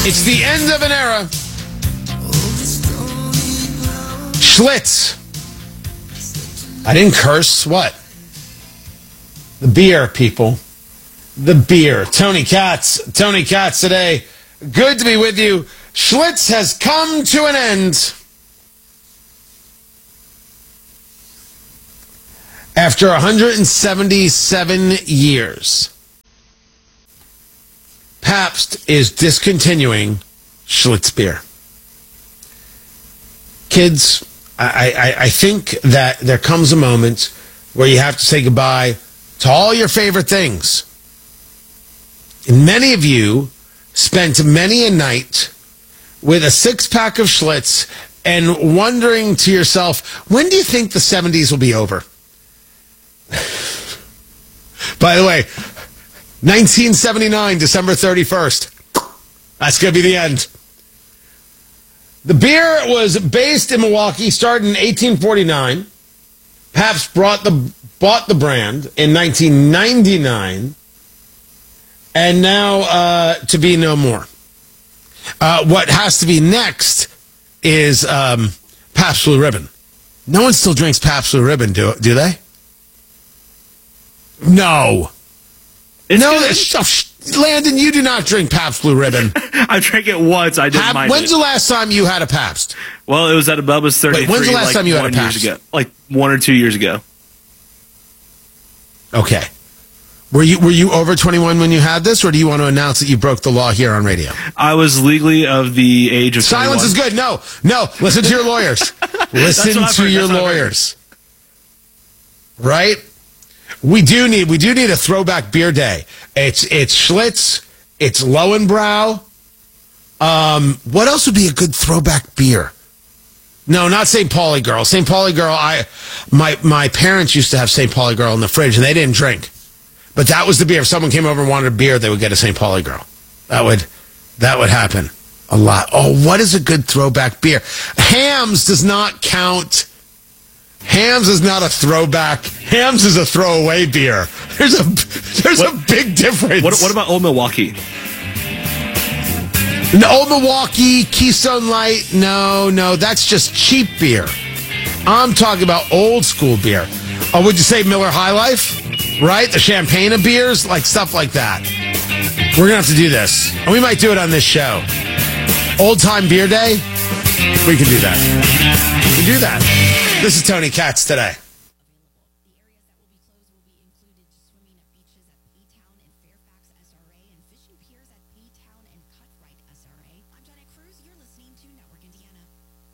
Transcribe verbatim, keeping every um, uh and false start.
It's the end of an era. Schlitz. I didn't curse. What? The beer, people. The beer. Tony Katz. Tony Katz today. Good to be with you. Schlitz has come to an end. After one hundred seventy-seven years, Pabst is discontinuing Schlitz beer. Kids, I, I, I think that there comes a moment where you have to say goodbye to all your favorite things. And many of you spent many a night with a six-pack of Schlitz and wondering to yourself, when do you think the seventies will be over? By the way, nineteen seventy-nine, December thirty-first. That's going to be the end. The beer was based in Milwaukee, started in eighteen forty-nine. Pabst brought the, bought the brand in nineteen ninety-nine. And now uh, to be no more. Uh, what has to be next is um, Pabst Blue Ribbon. No one still drinks Pabst Blue Ribbon, do, do they? No. It's no, good. Sh- Landon, you do not drink Pabst Blue Ribbon. I drank it once. I didn't Pab- mind When's it. the last time you had a Pabst? Well, it was at a Bubba's thirty-three. Wait, when's the last like time you had a one Pabst? years ago, like one or two years ago. Okay. Were you were you over twenty-one when you had this, or do you want to announce that you broke the law here on radio? I was legally of the age of Silence twenty-one. is good. No, no. Listen to your lawyers. Listen That's what I've to heard. your That's what I've heard. lawyers. Right? We do need we do need a throwback beer day. It's it's Schlitz. It's Lowenbrau. Um, what else would be a good throwback beer? No, not Saint Pauli Girl. Saint Pauli Girl. I my my parents used to have Saint Pauli Girl in the fridge, and they didn't drink. But that was the beer. If someone came over and wanted a beer, they would get a Saint Pauli Girl. That would that would happen a lot. Oh, what is a good throwback beer? Hams does not count. Hams is not a throwback. Hams is a throwaway beer. There's a there's What- a big difference. What, what about Old Milwaukee? No, Old Milwaukee, Keystone Light? No, no, that's just cheap beer. I'm talking about old school beer. Oh, would you say Miller High Life? Right? The champagne of beers? Like stuff like that. We're going to have to do this. And we might do it on this show. Old Time Beer Day? We can do that. We can do that. This is Tony Katz today.